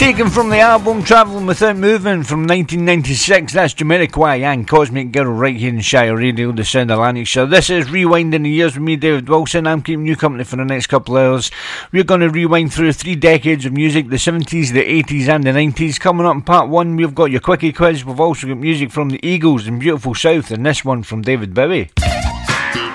Taken from the album Travelling Without Moving from 1996, that's Jamiroquai and Cosmic Girl right here in Shire Radio, the Sound of Lanarkshire. This is Rewinding the Years with me, David Wilson. I'm keeping you company for the next couple of hours. We're going to rewind through 3 decades of music, the 70s, the 80s and the 90s. Coming up in part 1, we've got your quickie quiz. We've also got music from the Eagles and Beautiful South, and this one from David Bowie.